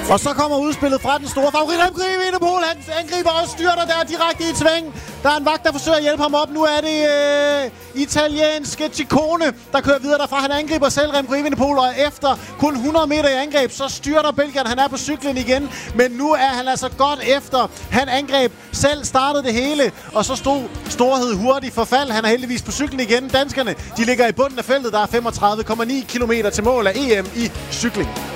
Og så kommer udspillet fra den store favorit. Remco Evenepoel, han angriber og styrter der direkte i et sving. Der er en vagt, der forsøger at hjælpe ham op. Nu er det italienske Ciccone, der kører videre derfra. Han angriber selv Remco Evenepoel, og efter kun 100 meter i angreb, så styrter Belgien. Han er på cyklen igen, men nu er han altså godt efter. Han angreb selv, startede det hele, og så stod Storhed hurtigt for fald. Han er heldigvis på cyklen igen. Danskerne, de ligger i bunden af feltet. Der er 35,9 km til mål af EM i cykling.